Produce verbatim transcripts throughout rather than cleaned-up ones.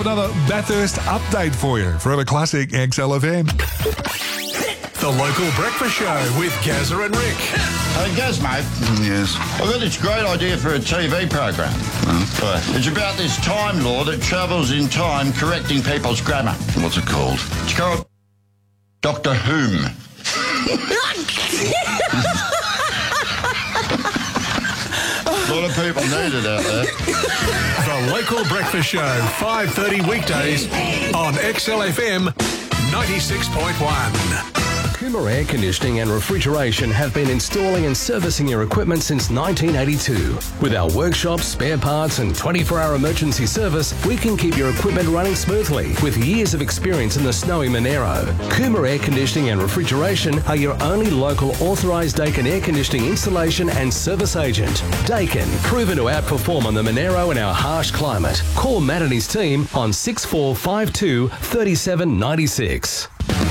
have another Bathurst update for you. Forever Classic X L F M. The Local Breakfast Show with Gazza and Rick. Hey, Gaz, mate. Yes. I've got this great idea for a T V program. Oh. It's about this Time Lord that travels in time correcting people's grammar. What's it called? It's called Doctor Whom. A lot of people need it out there. The Local Breakfast Show, five thirty weekdays on X L F M ninety-six point one. Cooma Air Conditioning and Refrigeration have been installing and servicing your equipment since nineteen eighty-two. With our workshops, spare parts and twenty-four hour emergency service, we can keep your equipment running smoothly with years of experience in the snowy Monero. Cooma Air Conditioning and Refrigeration are your only local authorised Dakin air conditioning installation and service agent. Dakin, proven to outperform on the Monero in our harsh climate. Call Matt and his team on six four five two, three seven nine six.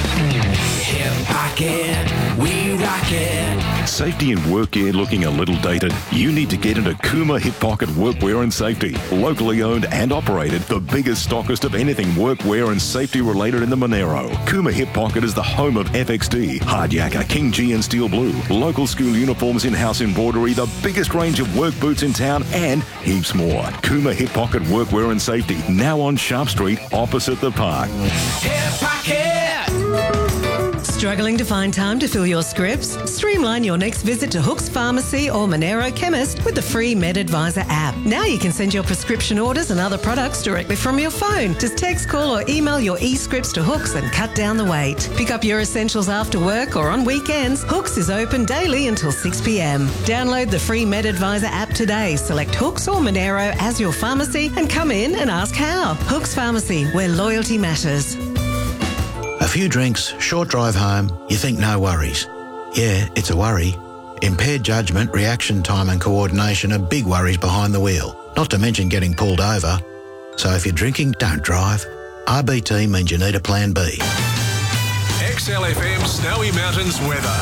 Hip Pocket, we rock it. Safety in work gear looking a little dated? You need to get into Cooma Hip Pocket Workwear and Safety. Locally owned and operated, the biggest stockist of anything workwear and safety related in the Monero. Cooma Hip Pocket is the home of F X D, Hard Yakka, King G and Steel Blue, local school uniforms, in-house embroidery, the biggest range of work boots in town, and heaps more. Cooma Hip Pocket Workwear and Safety, now on Sharp Street, opposite the park. Hip Pocket. Struggling to find time to fill your scripts? Streamline your next visit to Hooks Pharmacy or Monero Chemist with the free MedAdvisor app. Now you can send your prescription orders and other products directly from your phone. Just text, call or email your e-scripts to Hooks and cut down the wait. Pick up your essentials after work or on weekends. Hooks is open daily until six p.m. Download the free MedAdvisor app today. Select Hooks or Monero as your pharmacy and come in and ask how. Hooks Pharmacy, where loyalty matters. A few drinks, short drive home, you think no worries. Yeah, it's a worry. Impaired judgment, reaction time and coordination are big worries behind the wheel, not to mention getting pulled over. So if you're drinking, don't drive. R B T means you need a plan B. X L F M Snowy Mountains weather.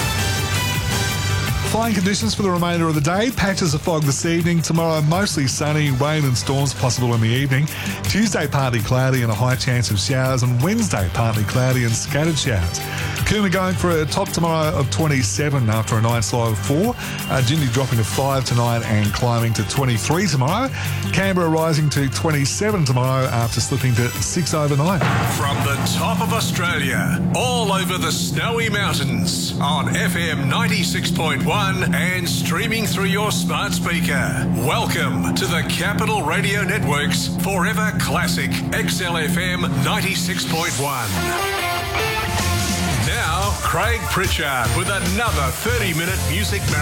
Fine conditions for the remainder of the day. Patches of fog this evening. Tomorrow, mostly sunny. Rain and storms possible in the evening. Tuesday, partly cloudy and a high chance of showers. And Wednesday, partly cloudy and scattered showers. Cooma going for a top tomorrow of twenty-seven after a night's low of four. Uh, Jindy dropping to five tonight and climbing to twenty-three tomorrow. Canberra rising to twenty-seven tomorrow after slipping to six overnight. From the top of Australia, all over the Snowy Mountains, on F M ninety-six point one and streaming through your smart speaker. Welcome to the Capital Radio Network's Forever Classic X L F M ninety-six point one. Now, Craig Pritchard with another thirty minute music marathon.